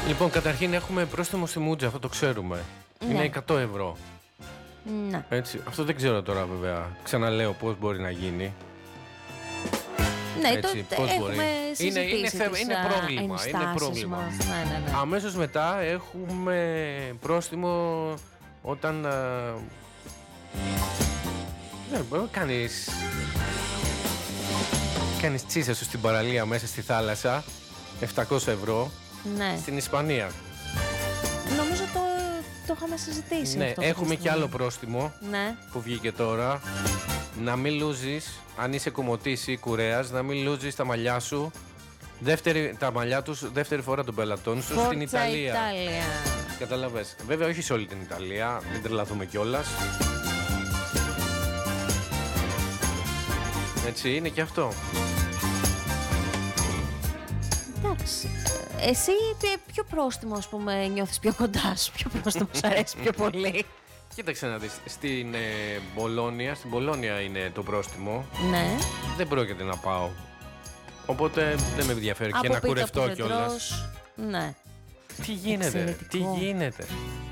Λοιπόν, καταρχήν έχουμε πρόστιμο στη Μούτζα, αυτό το ξέρουμε. Ναι. Είναι 100 ευρώ. Ναι. Έτσι. Αυτό δεν ξέρω τώρα βέβαια. Ξαναλέω πώς μπορεί να γίνει. Ναι, Έτσι, το πώς έχουμε μπορεί. συζητήσει Είναι πρόβλημα. Είναι πρόβλημα. Ναι. Αμέσως μετά έχουμε πρόστιμο όταν δεν μπορεί κάνεις τσίσα σου στην παραλία μέσα στη θάλασσα, 700 ευρώ. Ναι. Στην Ισπανία. Νομίζω το είχαμε συζητήσει. Ναι, αυτό έχουμε αυτή και τη άλλο στιγμή. πρόστιμο Ναι. που βγήκε τώρα. Να μην λούζεις, αν είσαι κομμωτής ή κουρέας, να μην λούζεις τα μαλλιά σου. Τα μαλλιά τους δεύτερη φορά των πελατών σου στην Ιταλία. Καταλαβες. Βέβαια όχι σε όλη την Ιταλία, μην τρελαθούμε κιόλας. Έτσι είναι και αυτό. Εντάξει. Εσύ ποιο πρόστιμο, ας πούμε, νιώθεις πιο κοντά σου, ποιο πρόστιμο σου αρέσει πιο πολύ? Κοίταξε να δεις, στην Μπολόνια είναι το πρόστιμο. Ναι. Δεν πρόκειται να πάω. Οπότε δεν με ενδιαφέρει και Από να πίτα κουρευτώ από το κιόλας. Πετρός, ναι. Τι γίνεται, Εξαιρετικό. τι γίνεται.